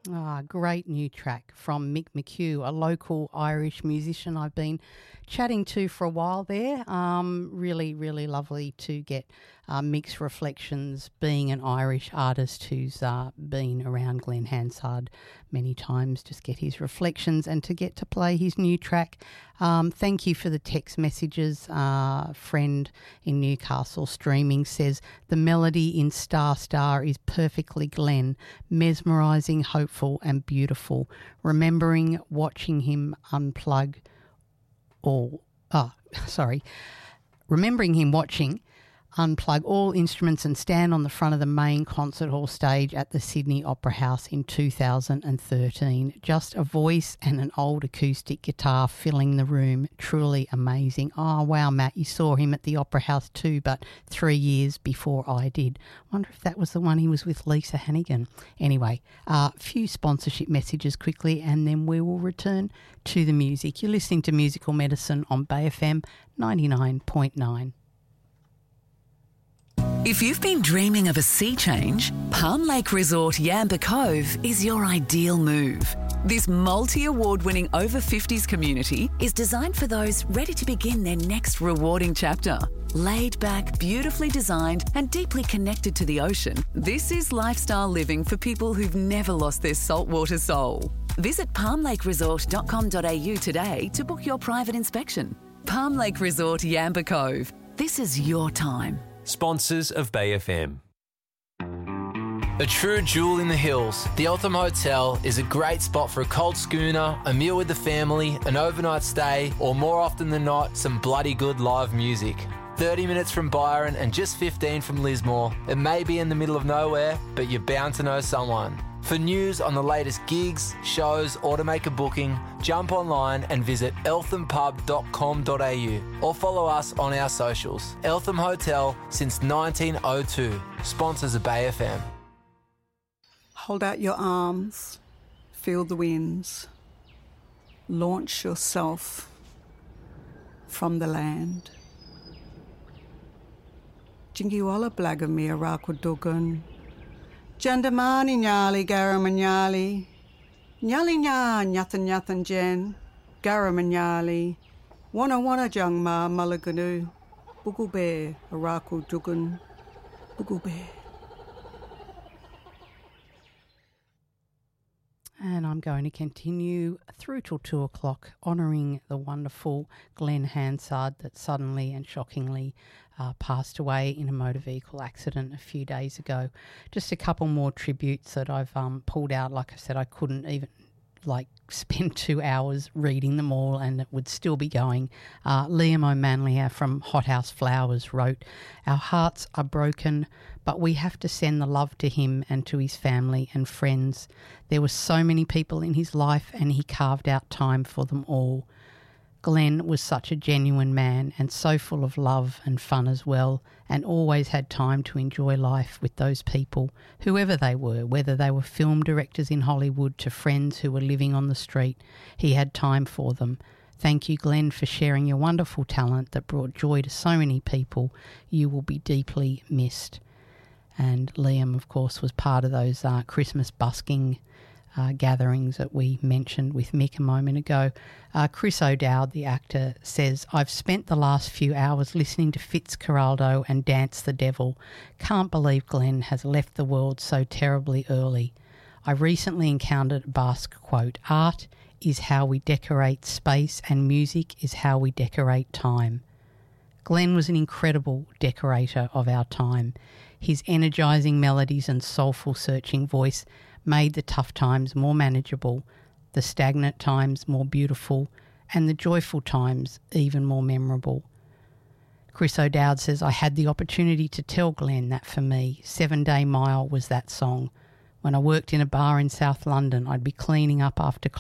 Great new track from Mick McHugh, a local Irish musician I've been chatting to for a while there. Really, really lovely to get Mick's reflections, being an Irish artist who's been around Glen Hansard many times, just get his reflections and to get to play his new track. Thank you for the text messages. Friend in Newcastle streaming says, the melody in Star Star is perfectly Glen, mesmerising, hopeful and beautiful. Remembering watching him unplug all instruments and stand on the front of the main concert hall stage at the Sydney Opera House in 2013. Just a voice and an old acoustic guitar filling the room. Truly amazing. Oh, wow, Matt, you saw him at the Opera House too, but 3 years before I did. Wonder if that was the one he was with Lisa Hannigan. Anyway, a few sponsorship messages quickly and then we will return to the music. You're listening to Musical Medicine on Bay FM 99.9. If you've been dreaming of a sea change, Palm Lake Resort Yamba Cove is your ideal move. This multi-award-winning over-50s community is designed for those ready to begin their next rewarding chapter. Laid back, beautifully designed and deeply connected to the ocean, this is lifestyle living for people who've never lost their saltwater soul. Visit palmlakeresort.com.au today to book your private inspection. Palm Lake Resort Yamba Cove. This is your time. Sponsors of Bay FM. A true jewel in the hills, the Eltham Hotel is a great spot for a cold schooner, a meal with the family, an overnight stay, or more often than not, some bloody good live music. 30 minutes from Byron and just 15 from Lismore. It may be in the middle of nowhere, but you're bound to know someone. For news on the latest gigs, shows, or to make a booking, jump online and visit elthampub.com.au or follow us on our socials. Eltham Hotel since 1902. Sponsors of Bay FM. Hold out your arms. Feel the winds. Launch yourself from the land. Jingiwala Blagamir Rakudugun. Jandamani nyali garamanyali, nyali nya nyathan nyathan jen, garamanyali, wana jangma malaganu, bugube araku dugun, bugube. And I'm going to continue through till 2 o'clock honouring the wonderful Glen Hansard that suddenly and shockingly passed away in a motor vehicle accident a few days ago. Just a couple more tributes that I've pulled out. Like I said, I couldn't even spend 2 hours reading them all and it would still be going. Liam O'Manley from Hothouse Flowers wrote, "Our hearts are broken, but we have to send the love to him and to his family and friends. There were so many people in his life and he carved out time for them all. Glen was such a genuine man and so full of love and fun as well, and always had time to enjoy life with those people, whoever they were, whether they were film directors in Hollywood to friends who were living on the street. He had time for them. Thank you, Glen, for sharing your wonderful talent that brought joy to so many people. You will be deeply missed." And Liam, of course, was part of those Christmas busking gatherings that we mentioned with Mick a moment ago. Chris O'Dowd, the actor, says, "I've spent the last few hours listening to Fitzcarraldo and Dance the Devil. Can't believe Glen has left the world so terribly early. I recently encountered a Basque quote, 'Art is how we decorate space and music is how we decorate time.' Glen was an incredible decorator of our time. His energising melodies and soulful searching voice made the tough times more manageable, the stagnant times more beautiful, and the joyful times even more memorable." Chris O'Dowd says, "I had the opportunity to tell Glen that for me, 7 Day Mile was that song. When I worked in a bar in South London, I'd be cleaning up after